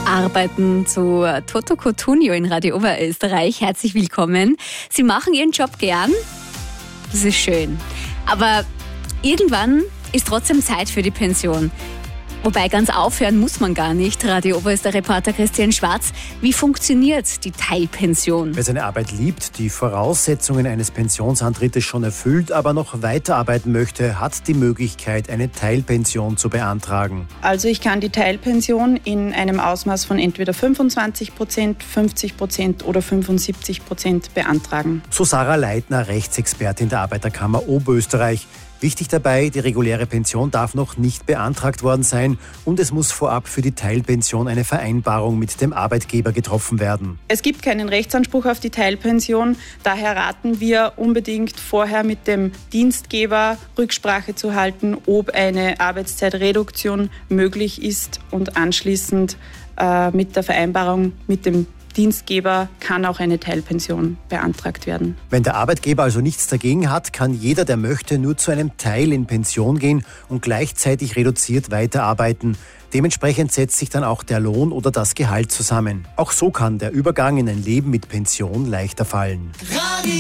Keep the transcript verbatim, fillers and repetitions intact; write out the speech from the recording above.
arbeiten zu Toto Cotugno in Radio Oberösterreich. Herzlich willkommen. Sie machen Ihren Job gern. Das ist schön. Aber irgendwann ist trotzdem Zeit für die Pension. Wobei ganz aufhören muss man gar nicht. Radio Oberösterreich-Reporter Christian Schwarz, wie funktioniert die Teilpension? Wer seine Arbeit liebt, die Voraussetzungen eines Pensionsantrittes schon erfüllt, aber noch weiterarbeiten möchte, hat die Möglichkeit, eine Teilpension zu beantragen. Also ich kann die Teilpension in einem Ausmaß von entweder fünfundzwanzig Prozent, fünfzig Prozent oder fünfundsiebzig Prozent beantragen. So Sarah Leitner, Rechtsexpertin der Arbeiterkammer Oberösterreich. Wichtig dabei, die reguläre Pension darf noch nicht beantragt worden sein und es muss vorab für die Teilpension eine Vereinbarung mit dem Arbeitgeber getroffen werden. Es gibt keinen Rechtsanspruch auf die Teilpension, daher raten wir unbedingt vorher mit dem Dienstgeber Rücksprache zu halten, ob eine Arbeitszeitreduktion möglich ist und anschließend äh, mit der Vereinbarung mit dem Dienstgeber kann auch eine Teilpension beantragt werden. Wenn der Arbeitgeber also nichts dagegen hat, kann jeder, der möchte, nur zu einem Teil in Pension gehen und gleichzeitig reduziert weiterarbeiten. Dementsprechend setzt sich dann auch der Lohn oder das Gehalt zusammen. Auch so kann der Übergang in ein Leben mit Pension leichter fallen.